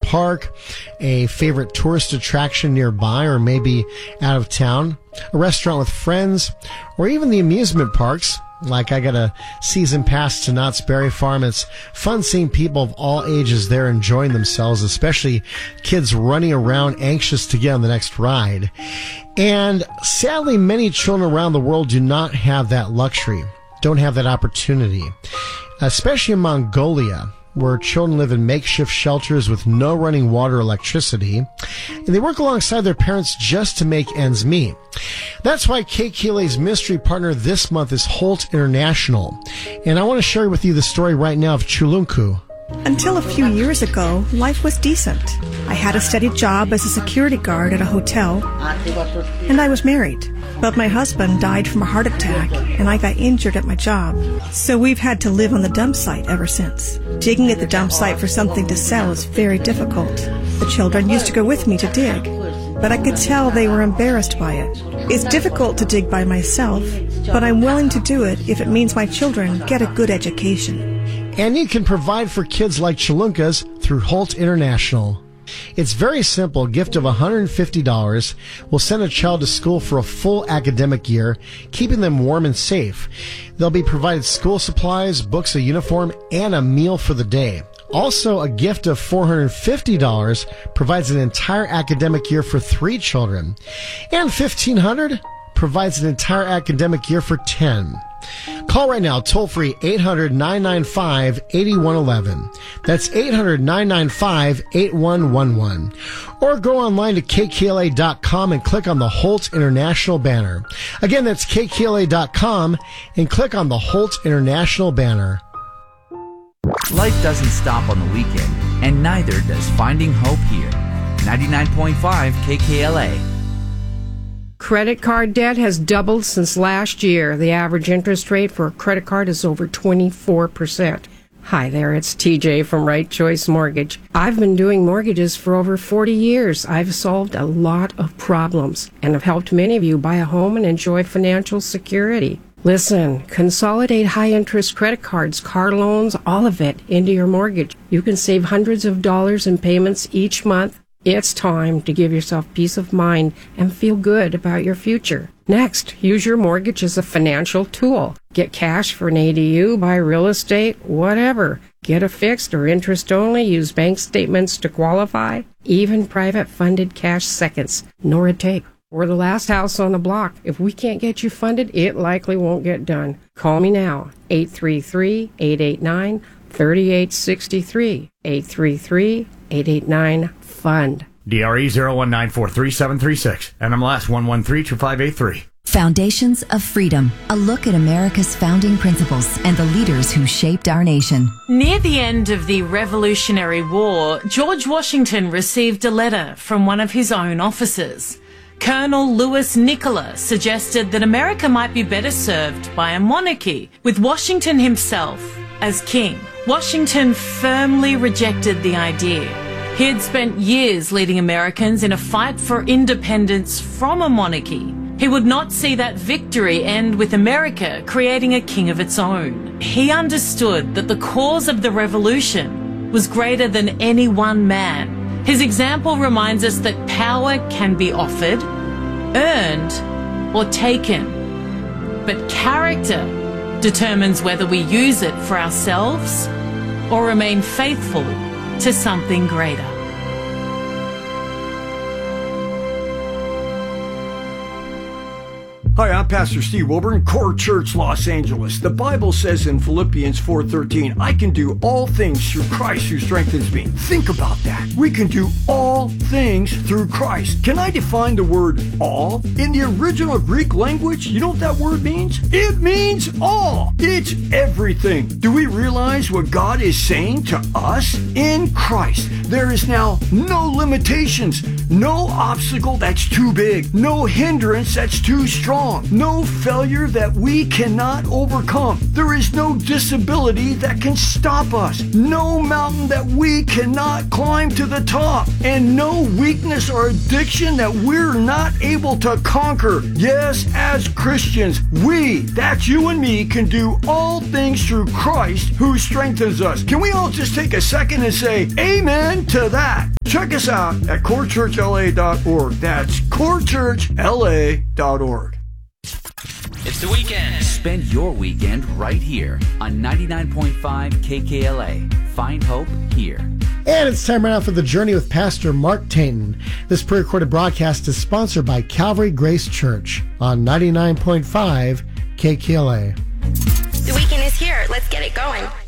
park, a favorite tourist attraction nearby or maybe out of town, a restaurant with friends, or even the amusement parks. Like I got a season pass to Knott's Berry Farm. It's fun seeing people of all ages there enjoying themselves, especially kids running around anxious to get on the next ride. And sadly, many children around the world do not have that luxury, don't have that opportunity, especially in Mongolia, where children live in makeshift shelters with no running water or electricity, and they work alongside their parents just to make ends meet. That's why KKLA's mystery partner this month is Holt International, and I want to share with you the story right now of Chulunku. Until a few years ago, life was decent. I had a steady job as a security guard at a hotel, and I was married. But my husband died from a heart attack, and I got injured at my job. So we've had to live on the dump site ever since. Digging at the dump site for something to sell is very difficult. The children used to go with me to dig, but I could tell they were embarrassed by it. It's difficult to dig by myself, but I'm willing to do it if it means my children get a good education. And you can provide for kids like Chulunkas through Holt International. It's very simple. A gift of $150 will send a child to school for a full academic year, keeping them warm and safe. They'll be provided school supplies, books, a uniform, and a meal for the day. Also, a gift of $450 provides an entire academic year for 3 children. And $1,500 provides an entire academic year for 10. Call right now, toll-free 800-995-8111. That's 800-995-8111. Or go online to kkla.com and click on the Holt International banner. Again, that's kkla.com and click on the Holt International banner. Life doesn't stop on the weekend, and neither does finding hope here. 99.5 KKLA. Credit card debt has doubled since last year. The average interest rate for a credit card is over 24%. Hi there, it's TJ from Right Choice Mortgage. I've been doing mortgages for over 40 years. I've solved a lot of problems and have helped many of you buy a home and enjoy financial security. Listen, consolidate high-interest credit cards, car loans, all of it into your mortgage. You can save hundreds of dollars in payments each month. It's time to give yourself peace of mind and feel good about your future. Next, use your mortgage as a financial tool. Get cash for an ADU, buy real estate, whatever. Get a fixed or interest only, use bank statements to qualify. Even private funded cash seconds. Nora Tape. We're the last house on the block. If we can't get you funded, it likely won't get done. Call me now, 833-889-3863, 833-889-FUND. DRE 01943736, NMLS 1132583. Foundations of Freedom, a look at America's founding principles and the leaders who shaped our nation. Near the end of the Revolutionary War, George Washington received a letter from one of his own officers. Colonel Louis Nicola suggested that America might be better served by a monarchy, with Washington himself as king. Washington firmly rejected the idea. He had spent years leading Americans in a fight for independence from a monarchy. He would not see that victory end with America creating a king of its own. He understood that the cause of the revolution was greater than any one man. His example reminds us that power can be offered, earned, or taken. But character determines whether we use it for ourselves or remain faithful to something greater. Hi, I'm Pastor Steve Wilburn, Core Church, Los Angeles. The Bible says in Philippians 4:13, I can do all things through Christ who strengthens me. Think about that. We can do all things through Christ. Can I define the word all? In the original Greek language, you know what that word means? It means all. It's everything. Do we realize what God is saying to us? In Christ, there is now no limitations, no obstacle that's too big, no hindrance that's too strong. wrong, no failure that we cannot overcome. There is no disability that can stop us, no mountain that we cannot climb to the top, and no weakness or addiction that we're not able to conquer. Yes, as Christians, we, that's you and me, can do all things through Christ who strengthens us. Can we all just take a second and say amen to that? Check us out at corechurchla.org. That's corechurchla.org. It's the weekend. Spend your weekend right here on 99.5 KKLA. Find hope here. And it's time right now for The Journey with Pastor Mark Tainton. This pre-recorded broadcast is sponsored by Calvary Grace Church on 99.5 KKLA. The weekend is here. Let's get it going.